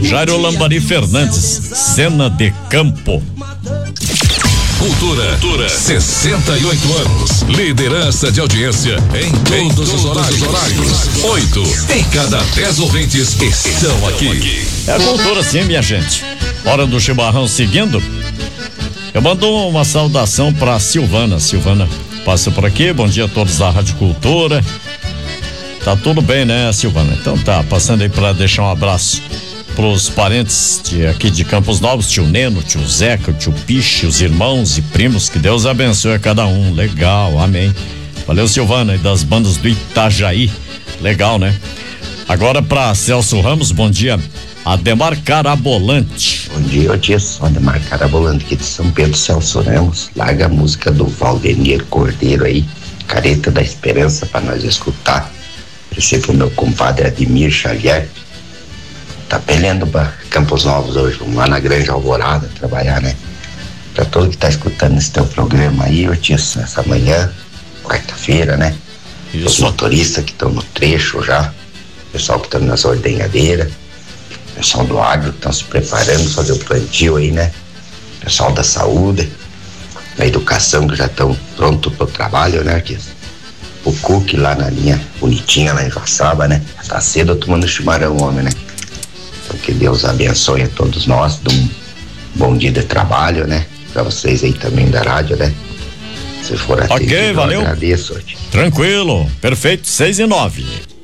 Jairo Lambari Fernandes, cena de campo. Cultura, 68 anos. Liderança de audiência em todos os horários. 8 em cada 10 ouvintes estão aqui. É a cultura, sim, minha gente. Hora do chimarrão seguindo. Eu mando uma saudação pra Silvana. Silvana passa por aqui. Bom dia a todos da Rádio Cultura. Tá tudo bem, né, Silvana? Então tá, passando aí pra deixar um abraço pros parentes aqui de Campos Novos, tio Neno, tio Zeca, tio Piche, os irmãos e primos, que Deus abençoe a cada um. Legal, amém. Valeu, Silvana, e das bandas do Itajaí. Legal, né? Agora pra Celso Ramos, bom dia. Ademar Carabolante. Bom dia, Odilson. Ademar Carabolante aqui de São Pedro, Celso Ramos. Larga a música do Valdenir Cordeiro aí, Careta da Esperança, pra nós escutar. Esse pro meu compadre Ademir Xavier. Tá peleando pra Campos Novos hoje, vamos lá na Grande Alvorada trabalhar, né? Pra todo que tá escutando esse teu programa aí, Odilson, essa manhã, quarta-feira, né? Isso. Os motoristas que estão no trecho já, pessoal que estão nas ordenhadeiras, pessoal do agro que estão se preparando, fazer o plantio aí, né? Pessoal da saúde, da educação que já estão prontos pro trabalho, né, Odilson? O Cook lá na linha bonitinha lá em Joaçaba, né? Tá cedo tomando chimarrão, homem, né? Então que Deus abençoe a todos nós, de um bom dia de trabalho, né? Pra vocês aí também da rádio, né? Se for atendido, Ok, valeu. eu agradeço. Tranquilo, perfeito, 6:09.